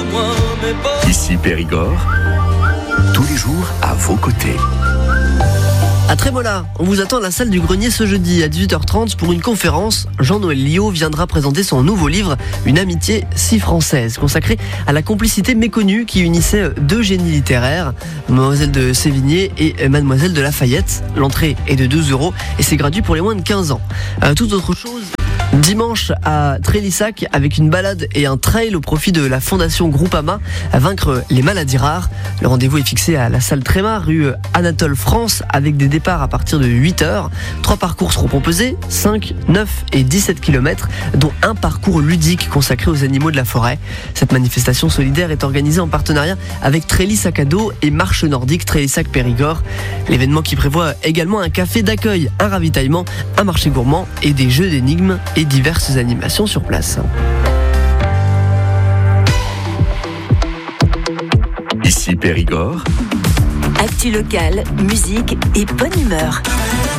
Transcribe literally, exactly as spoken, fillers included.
Ici Périgord, tous les jours à vos côtés. À Trémola, on vous attend à la salle du Grenier ce jeudi à dix-huit heures trente pour une conférence. Jean-Noël Liot viendra présenter son nouveau livre, Une amitié si française, consacré à la complicité méconnue qui unissait deux génies littéraires, Mademoiselle de Sévigné et Mademoiselle de Lafayette. L'entrée est de deux euros et c'est gratuit pour les moins de quinze ans. Euh, toute autre chose... Dimanche à Trélissac avec une balade et un trail au profit de la fondation Groupama à vaincre les maladies rares. Le rendez-vous est fixé à la salle Tréma, rue Anatole France, avec des départs à partir de huit heures. Trois parcours seront proposés, cinq, neuf et dix-sept kilomètres, dont un parcours ludique consacré aux animaux de la forêt. Cette manifestation solidaire est organisée en partenariat avec Trélissac Ado et Marche Nordique Trélissac Périgord. L'événement qui prévoit également un café d'accueil, un ravitaillement, un marché gourmand et des jeux d'énigmes et diverses animations sur place. Ici Périgord. Actu locale, musique et bonne humeur.